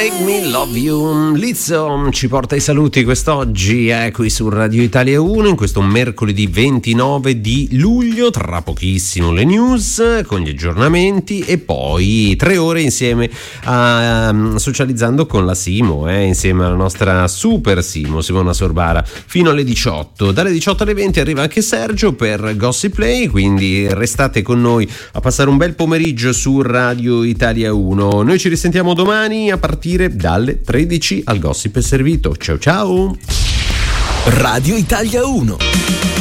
Make Me Love You. Lizzo ci porta i saluti quest'oggi qui su Radio Italia 1 in questo mercoledì 29 di luglio. Tra pochissimo le news con gli aggiornamenti e poi 3 ore insieme socializzando con la Simo, insieme alla nostra super Simo, Simona Sorbara, fino alle 18. Dalle 18 alle 20 arriva anche Sergio per Gossip Play, quindi restate con noi a passare un bel pomeriggio su Radio Italia 1. Noi ci risentiamo domani a partire dalle 13 al Gossip è servito. Ciao ciao. Radio Italia 1.